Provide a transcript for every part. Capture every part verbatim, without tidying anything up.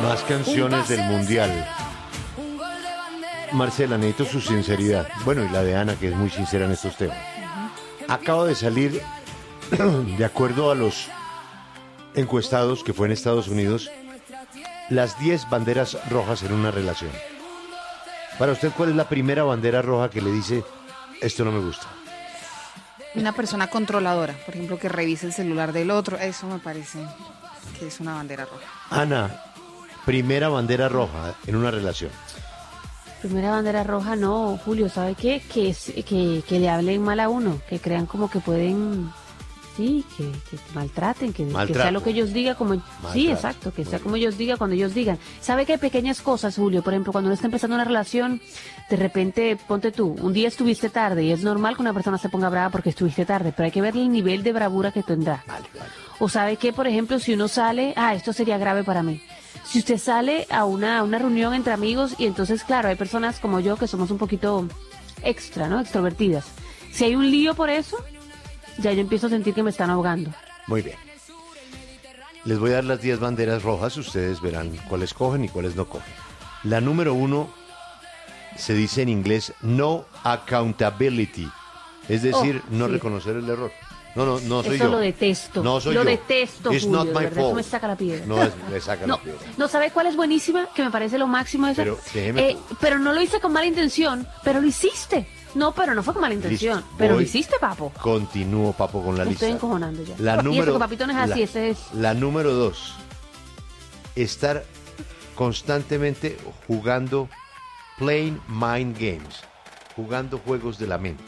Más canciones del Mundial. Marcela, necesito su sinceridad. Bueno, y la de Ana, que es muy sincera en estos temas. Acaba de salir, de acuerdo a los encuestados, que fue en Estados Unidos, las diez banderas rojas en una relación. Para usted, ¿cuál es la primera bandera roja que le dice, esto no me gusta? Una persona controladora, por ejemplo, que revise el celular del otro, eso me parece que es una bandera roja. Ana, primera bandera roja en una relación. Primera bandera roja, no, Julio, ¿sabe qué? Que, es, que, que le hablen mal a uno, que crean como que pueden, sí, que, que maltraten, que, que sea lo que ellos digan, como, Maltrato. sí, exacto, que Muy sea bien. como ellos digan, cuando ellos digan. ¿Sabe qué? Pequeñas cosas, Julio, por ejemplo, cuando uno está empezando una relación, de repente, ponte tú, un día estuviste tarde, y es normal que una persona se ponga brava porque estuviste tarde, pero hay que ver el nivel de bravura que tendrá. Vale, vale. O sabe qué, por ejemplo, si uno sale, ah, esto sería grave para mí. Si usted sale a una, a una reunión entre amigos y entonces, claro, hay personas como yo que somos un poquito extra, ¿no? Extrovertidas. Si hay un lío por eso, ya yo empiezo a sentir que me están ahogando. Muy bien. Les voy a dar las diez banderas rojas, ustedes verán cuáles cogen y cuáles no cogen. La número uno se dice en inglés no accountability, es decir, oh, no sí. reconocer el error. No, no, no soy Eso yo. lo detesto. No soy lo yo. detesto, It's Julio, not de my verdad, fault. eso me saca la piedra. No, es, me saca no, la piedra. No, ¿sabe cuál es buenísima? Que me parece lo máximo eso. Pero, déjeme eh, pero no lo hice con mala intención, pero lo hiciste. No, pero no fue con mala intención. Listo. Pero Voy, lo hiciste, papo. Continúo, papo, con la me lista. Estoy encojonando ya. La y número, eso que papito no es así, la, ese es. La número dos. Estar constantemente jugando playing mind games. Jugando juegos de la mente.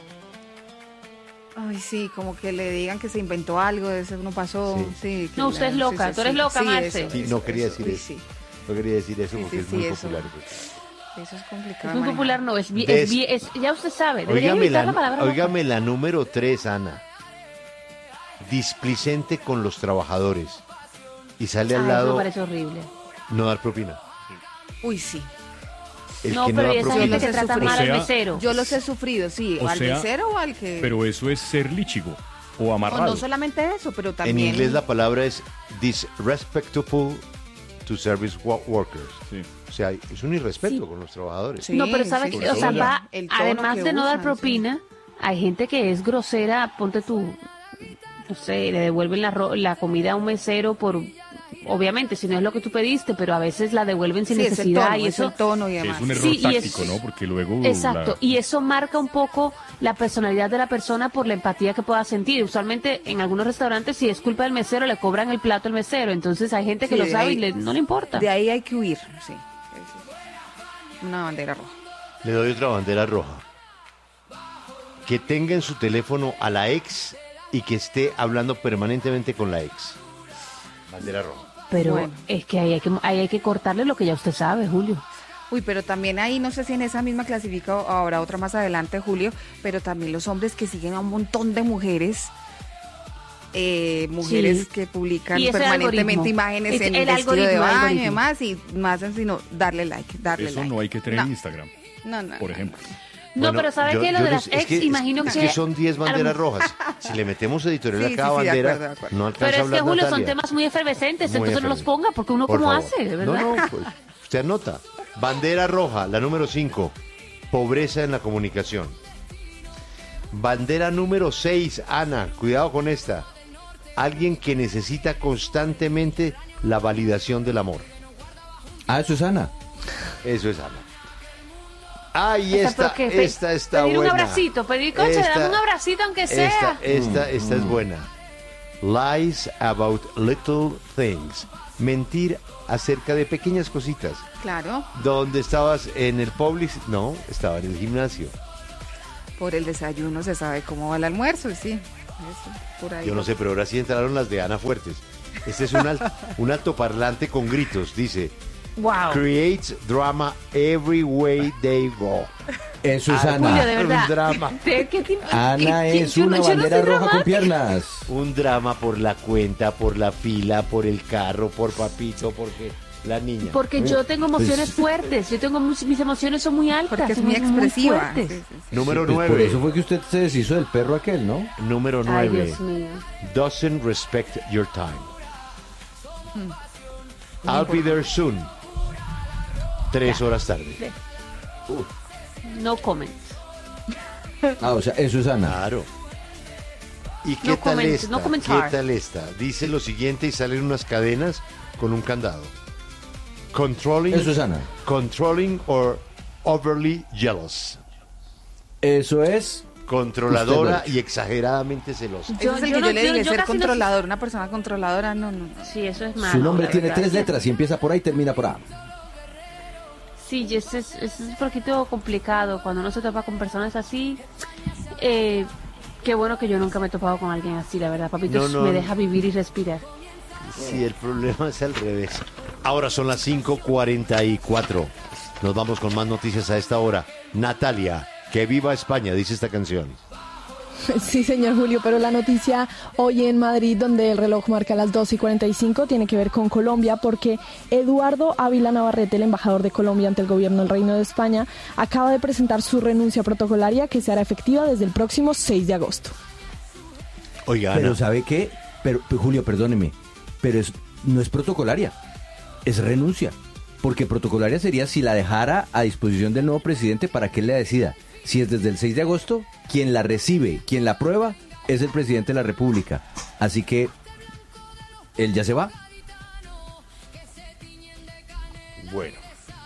Ay, sí, como que le digan que se inventó algo, de eso no pasó. Sí. Sí, no, usted es loca, sí, sí, tú eres sí, loca, sí, Marce. eso, Sí, eso, no quería eso, decir uy, eso. Sí. No quería decir eso Sí, porque sí, es muy sí, popular. Eso, eso es complicado. Es muy popular, no, es, es, Des... es, es ya usted sabe. Debería Óigame, evitar la, la palabra óigame loca. la número tres, Ana. Displicente con los trabajadores. Y sale Ay, al lado. eso me parece horrible. No dar propina. Uy, sí. El no, que pero no da esa propina. gente que trata mal al mesero. Yo los he sufrido, sí. O ¿Al sea, mesero o al que...? Pero eso es ser líchigo o amarrado. No, no solamente eso, pero también... En inglés la palabra es disrespectful to service workers. Sí. O sea, es un irrespeto Sí. con los trabajadores. Sí. No, pero sabe sí, que, sí, o sea, sí. va, El tono además que de no dar usan, propina, hay gente que es grosera, ponte tú, no sé, le devuelven la, ro- la comida a un mesero por, obviamente, si no es lo que tú pediste, pero a veces la devuelven sin Sí, es el necesidad tono, y es eso... el tono y demás. Es un error Sí, y táctico, es- ¿no? Porque luego... Exacto, la- y eso marca un poco la personalidad de la persona por la empatía que pueda sentir. Usualmente en algunos restaurantes, si es culpa del mesero, le cobran el plato al mesero, entonces hay gente que Sí, lo de sabe ahí- y le- no le importa. De ahí hay que huir, sí. Una bandera roja. Le doy otra bandera roja. Que tenga en su teléfono a la ex y que esté hablando permanentemente con la ex. Bandera roja. Pero Bueno. es que ahí hay que, ahí hay que cortarle lo que ya usted sabe, Julio. Uy, pero también ahí, no sé si en esa misma clasifica o habrá otra más adelante, Julio, pero también los hombres que siguen a un montón de mujeres, eh, mujeres Sí. que publican Y ese permanentemente algoritmo. imágenes Es en el el vestido de algoritmo, baño y algoritmo. demás, y más sino darle like, darle Eso like. no hay que tener No. en Instagram, No, no. por ejemplo. No, Bueno, pero ¿sabe yo- qué? Lo yo de no las sé, es ex, que- imagino es, que... Es que son diez a lo banderas mejor- rojas. Si le metemos editorial Sí, a cada sí, sí, de bandera, acuerdo, de acuerdo. no alcanza Pero a es que, hablar Julio, son Natalia. temas muy efervescentes, Muy entonces no los efervescentes. ponga, porque uno Por cómo favor. hace, ¿verdad? No, no, pues, usted anota. Bandera roja, la número cinco. Pobreza en la comunicación. Bandera número seis, Ana, cuidado con esta. Alguien que necesita constantemente la validación del amor. Ah, eso es Ana. Eso es Ana. Ay, Esta, esta, ¿por qué? Pe- esta está pedir buena. un abracito, pedir, coche, Esta- dame un abracito aunque sea. Esta, esta, esta es buena. Lies about little things. Mentir acerca de pequeñas cositas. Claro, ¿Dónde estabas? ¿En el Publix? No, estaba en el gimnasio. por el desayuno se sabe cómo va el almuerzo, sí. Eso, por ahí. Yo no sé, pero ahora sí entraron las de Ana Fuertes. Este es un, al- un altoparlante con gritos. Dice, Wow. creates drama every way they go. Eso es Ah, Ana. Julio, de verdad. Un drama. ¿De qué tipo- Ana qué- es yo no- una yo no bandera soy roja con dramática. piernas. Un drama por la cuenta, por la fila, por el carro, por papito, porque la niña. Porque yo tengo emociones fuertes, yo tengo mus- mis emociones son muy altas, Porque es son muy expresiva. fuertes. Sí, sí, sí. Número Pues por nueve. eso fue que usted se deshizo del perro aquel, ¿no? Número Ay, nueve. Dios mío. Doesn't respect your time. I'll be there soon. Tres horas tarde. No comment. Ah, o sea, eso es Ana. Claro. ¿Y qué No tal comment- esta? no comentar. ¿Qué tal esta? Dice lo siguiente y salen unas cadenas con un candado. Controlling, Eso es Ana. controlling or overly jealous. Eso es. Controladora Usted lo ha y exageradamente celosa. Ese Yo- es el yo que no- yo le yo- dije, yo ser casi no sé- controlador, una persona controladora, no, no, no. Sí, eso es malo. Su nombre la tiene verdad. tres letras y empieza por ahí y termina por A. Sí, y eso es, eso es un poquito complicado cuando uno se topa con personas así. Eh, qué bueno que yo nunca me he topado con alguien así, la verdad. Papito, No, no, me no. deja vivir y respirar. Sí, el problema es al revés. Ahora son las cinco cuarenta y cuatro. Nos vamos con más noticias a esta hora. Natalia, que viva España, dice esta canción. Sí, señor Julio, pero la noticia hoy en Madrid, donde el reloj marca las dos y cuarenta y cinco, tiene que ver con Colombia, porque Eduardo Ávila Navarrete, el embajador de Colombia ante el gobierno del Reino de España, acaba de presentar su renuncia protocolaria que se hará efectiva desde el próximo seis de agosto. Oiga, Pero Ana, ¿sabe qué? Pero, pero, Julio, perdóneme, pero es, no es protocolaria, es renuncia. Porque protocolaria sería si la dejara a disposición del nuevo presidente para que él la decida. Si es desde el seis de agosto, quien la recibe, quien la aprueba, es el presidente de la República. Así que él ya se va. bueno.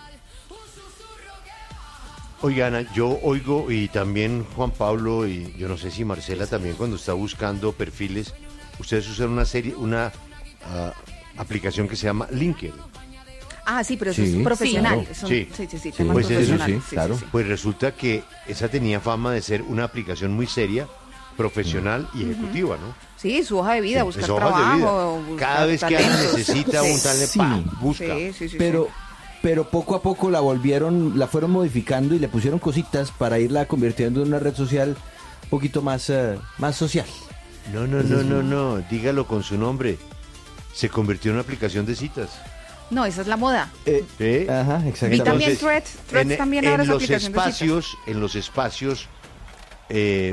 Oiga, Ana, yo oigo y también Juan Pablo y yo no sé si Marcela también cuando está buscando perfiles, ustedes usan una serie, una ah, aplicación que se llama LinkedIn. Ah, sí, pero eso Sí, es profesional. claro. Son- Sí. sí, sí, sí, Sí, temas pues eso profesionales. sí, claro. Pues resulta que esa tenía fama de ser una aplicación muy seria, profesional y ejecutiva, ¿no? Sí, su hoja de vida, Sí, buscar es hojas de vida. trabajo. buscar Cada vez que alguien talentos. necesita un Sí. talento, Sí. ¡pam! busca. Sí, sí, sí. Pero, sí. pero poco a poco la volvieron, la fueron modificando y le pusieron cositas para irla convirtiendo en una red social un poquito más, eh, más social. No, no, no, no, no, dígalo con su nombre. Se convirtió en una aplicación de citas. No, esa es la moda. Eh, ¿Sí? Ajá, Y exactamente. también Threads, Threads en, también en ahora es los aplicación de citas. espacios, en los espacios eh,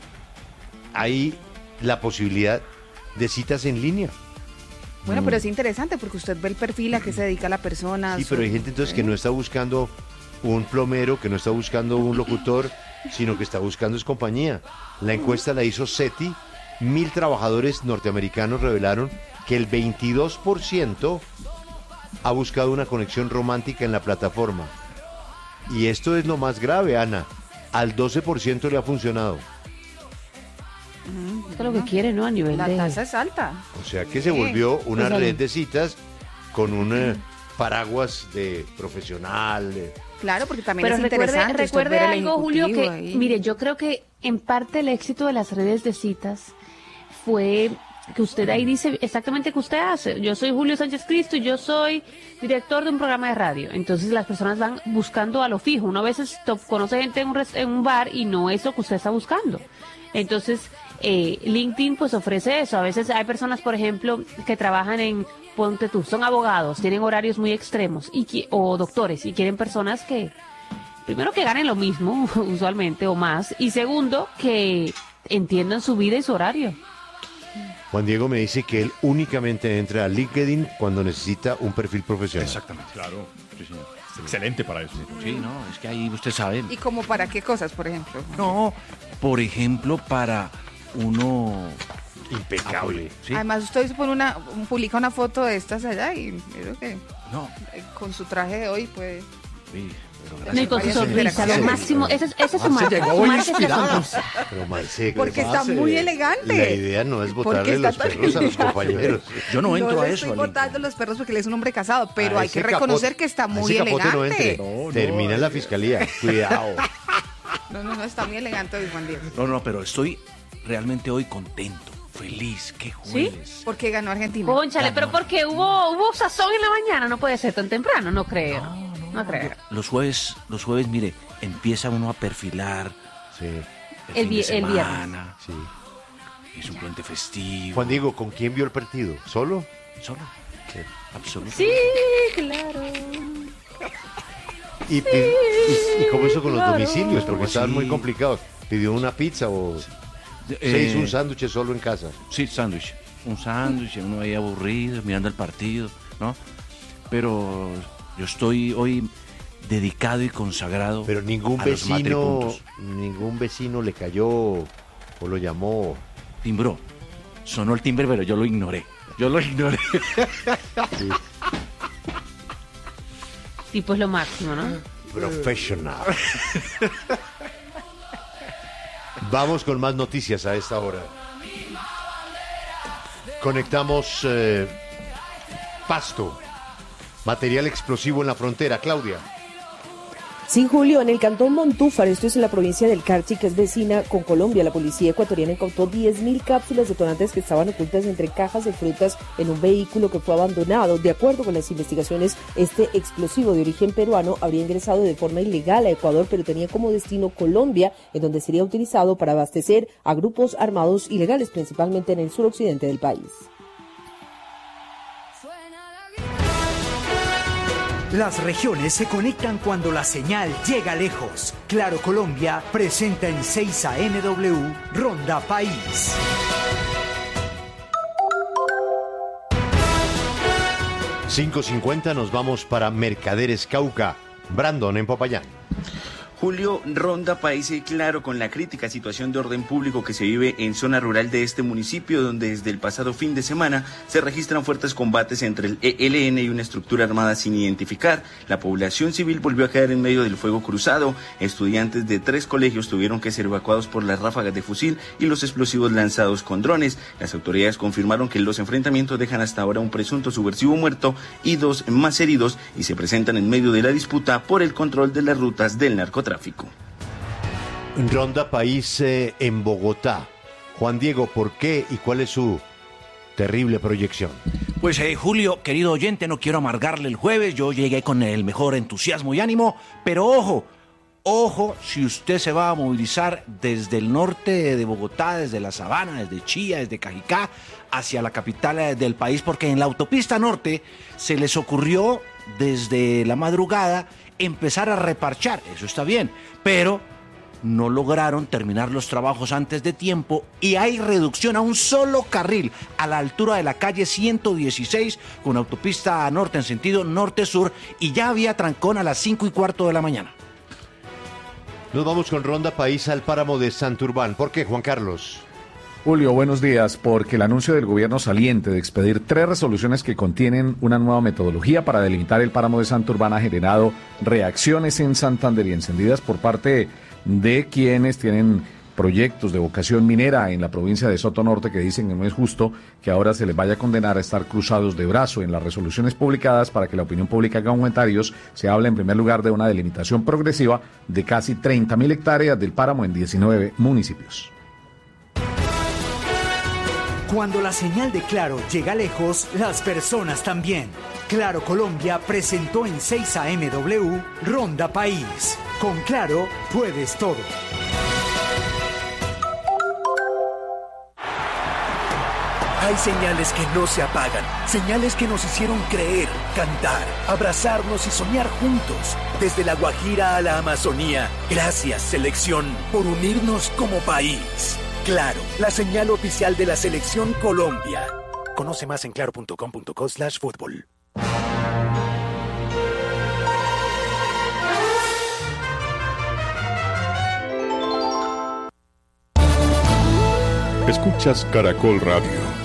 hay la posibilidad de citas en línea. Bueno, pero es interesante porque usted ve el perfil a qué se dedica la persona. Sí, su- pero hay gente entonces que no está buscando un plomero, que no está buscando un locutor, sino que está buscando es compañía. La encuesta la hizo SETI. Mil trabajadores norteamericanos revelaron que el veintidós por ciento ha buscado una conexión romántica en la plataforma. Y esto es lo más grave, Ana. Al doce por ciento le ha funcionado. Es que lo que quiere, ¿no? A nivel La de... tasa es alta. O sea que se Sí. volvió una Pues, red de citas con un eh, paraguas de profesional. de- Claro, porque también Pero es recuerde, interesante. usted recuerde ver el algo, Julio, que, ejecutivo ahí. mire, yo creo que en parte el éxito de las redes de citas fue que usted ahí dice exactamente qué usted hace. Yo soy Julio Sánchez Cristo y yo soy director de un programa de radio. Entonces las personas van buscando a lo fijo. Uno a veces to- conoce gente en un, res- en un bar y no es lo que usted está buscando. Entonces, eh, LinkedIn pues ofrece eso. A veces hay personas, por ejemplo, que trabajan en, ponte tú, son abogados, tienen horarios muy extremos y qui- o doctores y quieren personas que, primero que ganen lo mismo, usualmente, o más, y segundo, que entiendan su vida y su horario. Juan Diego me dice que él únicamente entra a LinkedIn cuando necesita un perfil profesional. Exactamente. Claro, sí, señor. Es excelente para eso. Sí, no, es que ahí usted sabe. ¿Y como para qué cosas, por ejemplo? No, por ejemplo, para uno... Impecable. Sí, Además, usted pone una, un- publica una foto de estas allá y creo que no, eh, con su traje de hoy puede... sí, pero No, y con su varias sonrisa, lo interacciones. máximo, ese, es- ese es su Marce marca, llegó su marca es la inspirada. sonrisa. Pero Marce, ¿qué Porque le está pasa? muy elegante. La idea no es Porque botarle está los tan perros a los elegante. compañeros. yo no entro no a le eso. estoy Ali. botando los perros porque él es un hombre casado, pero A hay que ese reconocer capote- que está a muy ese capote no elegante. entre. No, no, Termina en la eh. fiscalía. Cuidado. No, no, no, está muy elegante hoy, Juan Diego. No, no, pero estoy realmente hoy contento, feliz, qué jueves. Porque ganó Argentina. Cónchale, pero porque hubo, hubo sazón en la mañana, no puede ser tan temprano, no creo. No, creo. Los jueves, los jueves, mire, empieza uno a perfilar Sí, el, El fin vi- de el viernes. semana, sí. es un puente festivo. Juan Diego, ¿con quién vio el partido? ¿Solo? Solo, absolutamente. Sí, claro. ¿Y, pi- y, y cómo hizo con los claro. domicilios? Porque Pues estaban sí. muy complicados. ¿Pidió una pizza o se Eh, hizo un sándwich solo en casa? Sí, sándwich. Un sándwich, uno ahí aburrido, mirando el partido, ¿no? pero yo estoy hoy dedicado y consagrado. Pero ningún a los vecino, matripuntos. ningún vecino le cayó o lo llamó. Timbró. Sonó el timbre, pero yo lo ignoré. Yo lo ignoré. Sí. Tipo es lo máximo, ¿no? Professional. Vamos con más noticias a esta hora. Conectamos eh, Pasto. Material explosivo en la frontera. Claudia. Sí, Julio, en el cantón Montúfar, esto es en la provincia del Carchi, que es vecina con Colombia, la policía ecuatoriana incautó diez mil cápsulas detonantes que estaban ocultas entre cajas de frutas en un vehículo que fue abandonado. De acuerdo con las investigaciones, este explosivo de origen peruano habría ingresado de forma ilegal a Ecuador, pero tenía como destino Colombia, en donde sería utilizado para abastecer a grupos armados ilegales, principalmente en el suroccidente del país. Las regiones se conectan cuando la señal llega lejos. Claro Colombia presenta en seis A M W Ronda País. cinco cincuenta nos vamos para Mercaderes Cauca. Brandon en Popayán. Julio, Ronda País y Claro con la crítica situación de orden público que se vive en zona rural de este municipio, donde desde el pasado fin de semana se registran fuertes combates entre el E L N y una estructura armada sin identificar. La población civil volvió a caer en medio del fuego cruzado. Estudiantes de tres colegios tuvieron que ser evacuados por las ráfagas de fusil y los explosivos lanzados con drones. Las autoridades confirmaron que los enfrentamientos dejan hasta ahora un presunto subversivo muerto y dos más heridos, y se presentan en medio de la disputa por el control de las rutas del narcotráfico. Ronda País eh, en Bogotá. Juan Diego, ¿por qué y cuál es su terrible proyección? Pues eh, Julio, querido oyente, no quiero amargarle el jueves, yo llegué con el mejor entusiasmo y ánimo, pero ojo, ojo si usted se va a movilizar desde el norte de Bogotá, desde la Sabana, desde Chía, desde Cajicá, hacia la capital eh, del país, porque en la autopista norte se les ocurrió desde la madrugada empezar a reparchar, eso está bien, pero no lograron terminar los trabajos antes de tiempo y hay reducción a un solo carril a la altura de la calle ciento dieciséis con autopista norte en sentido norte-sur, y ya había trancón a las cinco y cuarto de la mañana. Nos vamos con Ronda País al páramo de Santurbán. ¿Por qué, Juan Carlos? Julio, buenos días. Porque el anuncio del gobierno saliente de expedir tres resoluciones que contienen una nueva metodología para delimitar el páramo de Santurbán ha generado reacciones en Santander y encendidas por parte de quienes tienen proyectos de vocación minera en la provincia de Soto Norte, que dicen que no es justo que ahora se les vaya a condenar a estar cruzados de brazo. En las resoluciones publicadas para que la opinión pública haga comentarios, se habla en primer lugar de una delimitación progresiva de casi treinta mil hectáreas del páramo en diecinueve municipios. Cuando la señal de Claro llega lejos, las personas también. Claro Colombia presentó en seis A M W Ronda País. Con Claro puedes todo. Hay señales que no se apagan, señales que nos hicieron creer, cantar, abrazarnos y soñar juntos. Desde la Guajira a la Amazonía, gracias selección por unirnos como país. Claro, la señal oficial de la Selección Colombia. Conoce más en claro punto com punto co slash fútbol. Escuchas Caracol Radio.